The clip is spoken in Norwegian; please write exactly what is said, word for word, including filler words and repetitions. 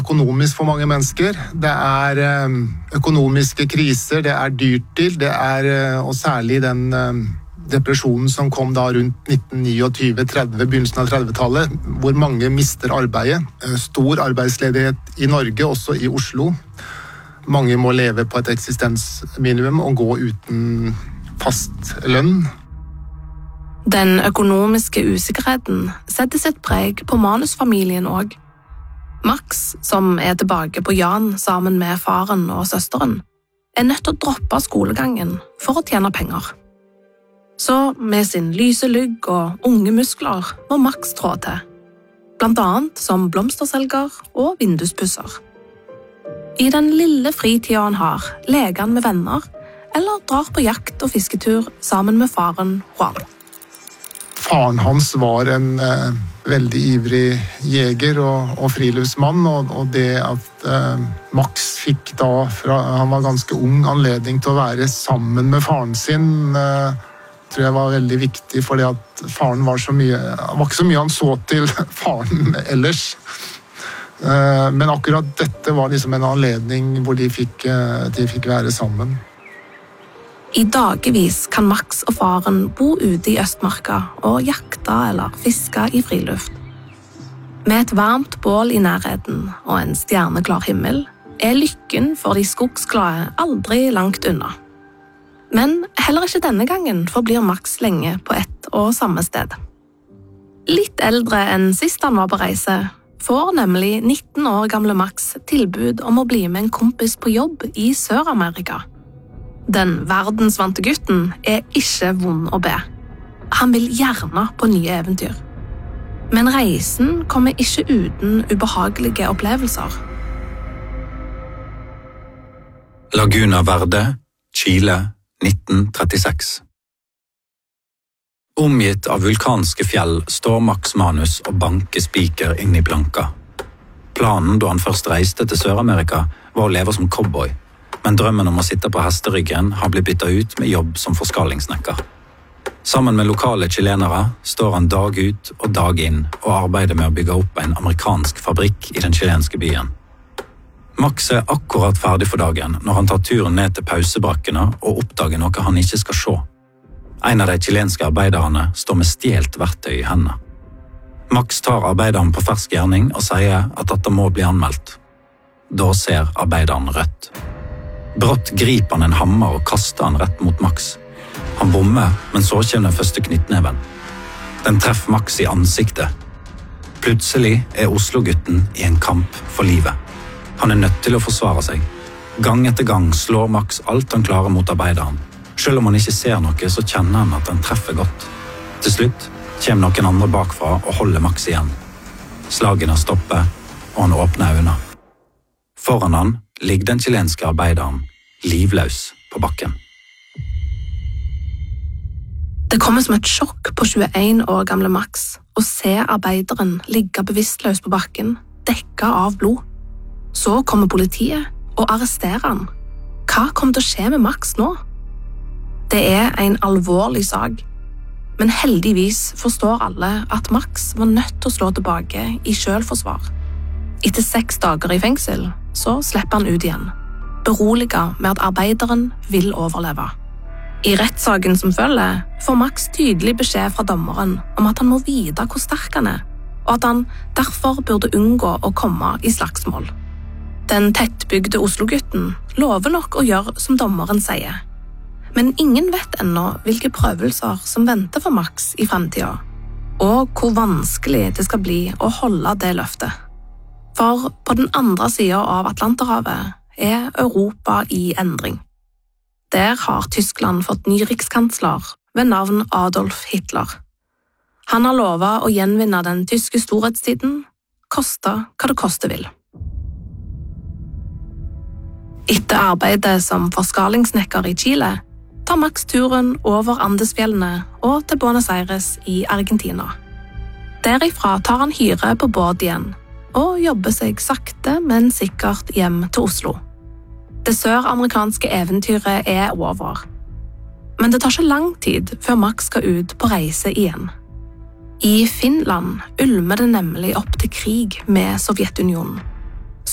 økonomisk for mange mennesker. Det er økonomiske kriser, det er dyrtid, det er, og særlig den depresjonen som kom da rundt nitten tjueni tretti, begynnelsen av trettitallet, hvor mange mister arbeidet. Stor arbeidsledighet i Norge, også i Oslo. Mange må leve på et eksistensminimum og gå uten fast lønn. Den økonomiske usikkerheten setter sitt preg på manusfamilien også. Max, som er tilbake på Jan sammen med faren og søsteren, er nødt til å droppe skolegangen for å tjene penger. Så med sin lyse lygg og unge muskler må Max trå til, blant annet som blomsterselger og vinduspusser. I den lille fritiden han har, leker han med venner, eller drar på jakt og fisketur sammen med faren Juan. Faren hans var en eh, veldig ivrig jeger og, og friluftsmann, og, og det at eh, Max fikk da, fra han var ganske ung, anledning til å være sammen med faren sin, eh, tror jeg var veldig viktig, fordi at faren var så mye, var ikke så mye han så til faren ellers. Eh, men akkurat dette var liksom en anledning hvor de fikk, eh, de fikk være sammen. I dagevis kan Max og faren bo ute i Østmarka og jakte eller fiske i friluft. Med et varmt bål i nærheten og en stjerneklar himmel er lykken for de skogsglade aldri langt unna. Men heller ikke denne gangen forblir Max lenge på ett og samme sted. Litt eldre enn sist han var på reise, får nemlig nitten år gamle Max tilbud om å bli med en kompis på jobb i Sør-Amerika. Den verdensvante gutten er ikke vond å be. Han vil gjerne på nye eventyr. Men reisen kommer ikke uten ubehagelige opplevelser. Laguna Verde, Chile, nitten trettiseks. Omgitt av vulkanske fjell står Max Manus og banker spiker inn i planka. Planen da han først reiste til Sør-Amerika var å leve som cowboy, men drømmen om å sitte på hesteryggen har blitt byttet ut med jobb som forskalingssnekker. Sammen med lokale chilenere står han dag ut og dag inn og arbeider med å bygge opp en amerikansk fabrikk i den chilenske byen. Max er akkurat ferdig for dagen når han tar turen ned til pausebrakkene og oppdager noe han ikke skal se. En av de chilenske arbeiderne står med stjelt verktøy i hendene. Max tar arbeideren på fersk gjerning og sier at dette må bli anmeldt. Da ser arbeideren rødt. Brått griper han en hammer og kaster han rett mot Max. Han bommer, men så kommer den første knyttneven. Den treffer Max i ansiktet. Plutselig er Oslo-gutten i en kamp for livet. Han er nødt til å forsvare seg. Gang etter gang slår Max alt han klarer mot arbeideren. Selv om han ikke ser noe, så kjenner han at han treffer godt. Til slutt kommer noen andre bakfra og holder Max igjen. Slagene stopper, og han åpner øynene. Foran han ligger den chilenske arbeideren, livløs på bakken. Det kommer som et sjokk på tjueen år gamle Max å se arbeideren ligge bevisstløs på bakken, dekket av blod. Så kommer politiet og arresterer han. Hva kommer til å skje med Max nå? Det er en alvorlig sak, men heldigvis forstår alle at Max var nødt til å slå tilbake i selvforsvar. Etter seks dager i fengsel så slipper han ut igjen, beroliget med at arbeideren vil overleve. I rettssaken som følger får Max tydelig beskjed fra dommeren om at han må vite hvor sterk han er, og at han derfor burde unngå å komme i slagsmål. Den tettbygde Oslo-gutten lover nok å gjøre som dommeren sier, men ingen vet ennå hvilke prøvelser som venter for Max i fremtiden, og hvor vanskelig det skal bli å holde det løftet. For på den andre siden av Atlanterhavet er Europa i endring. Der har Tyskland fått ny rikskansler ved navn Adolf Hitler. Han har lovet å gjenvinne den tyske storhetstiden, koste hva det koste vil. Etter arbeidet som forskalingssnekker i Chile, tar Max turen over Andesfjellene og til Buenos Aires i Argentina. Derifra tar han hyre på båt igjen, og jobber seg sakte, men sikkert hjem til Oslo. Det søramerikanske eventyret er over. Men det tar ikke lang tid før Max skal ut på reise igjen. I Finland ulmer det nemlig opp til krig med Sovjetunionen.